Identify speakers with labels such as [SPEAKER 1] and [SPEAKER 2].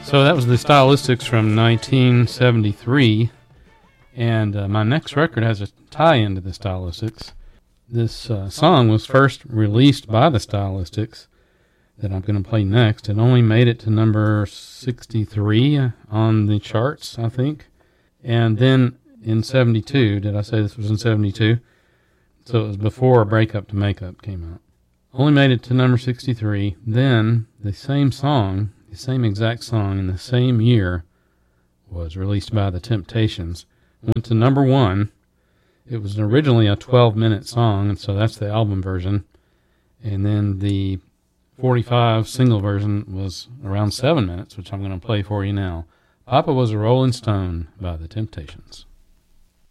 [SPEAKER 1] So that was the Stylistics from 1973, and my next record has a tie-in to the Stylistics. This song was first released by the Stylistics that I'm going to play next. It only made it to number 63 on the charts, I think. And then in 72, did I say this was in 72? So it was before Break Up to Make Up came out. Only made it to number 63. Then the same song, the same exact song in the same year, was released by The Temptations. Went to number 1. It was originally a 12-minute song, and so that's the album version. And then the 45 single version was around 7 minutes, which I'm going to play for you now. Papa Was a Rolling Stone by The Temptations.